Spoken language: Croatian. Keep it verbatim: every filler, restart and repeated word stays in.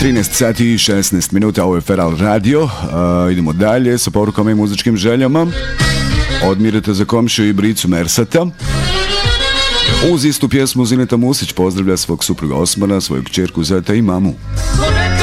trinaest sati i šesnaest minuta, ovo je Feral Radio. Uh, idemo dalje sa porukama i muzičkim željama. Od Mireta za komšiju i Bricu Mersata. Uz istu pjesmu Zineta Musić pozdravlja svog supruga Osmana, svoju kćerku Zeta i mamu.